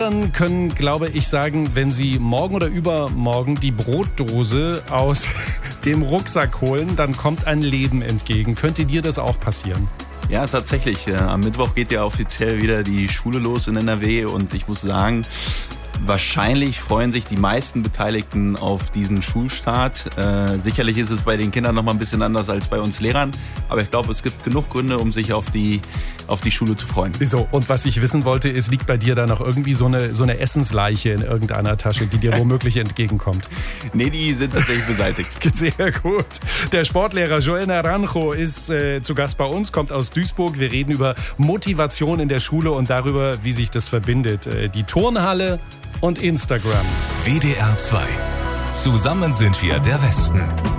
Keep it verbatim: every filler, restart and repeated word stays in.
Eltern können, glaube ich, sagen, wenn sie morgen oder übermorgen die Brotdose aus dem Rucksack holen, dann kommt ein Leben entgegen. Könnte dir das auch passieren? Ja, tatsächlich. Am Mittwoch geht ja offiziell wieder die Schule los in N R W und ich muss sagen, wahrscheinlich freuen sich die meisten Beteiligten auf diesen Schulstart. Äh, sicherlich ist es bei den Kindern noch mal ein bisschen anders als bei uns Lehrern, aber ich glaube, es gibt genug Gründe, um sich auf die, auf die Schule zu freuen. So, und was ich wissen wollte, ist, liegt bei dir da noch irgendwie so eine, so eine Essensleiche in irgendeiner Tasche, die dir womöglich entgegenkommt? Nee, die sind tatsächlich beseitigt. Sehr gut. Der Sportlehrer Joel Naranjo ist äh, zu Gast bei uns, kommt aus Duisburg. Wir reden über Motivation in der Schule und darüber, wie sich das verbindet. Äh, die Turnhalle und Instagram. W D R zwei. Zusammen sind wir der Westen.